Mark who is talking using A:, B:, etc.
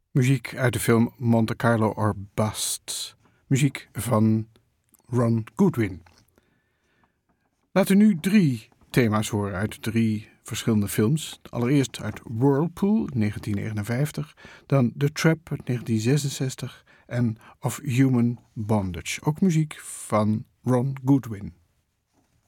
A: Muziek uit de film Monte Carlo or Bust. Muziek van Ron Goodwin. Laten we nu 3 thema's horen uit 3 verschillende films. Allereerst uit Whirlpool, 1959. Dan The Trap uit 1966. En Of Human Bondage. Ook muziek van Ron Goodwin.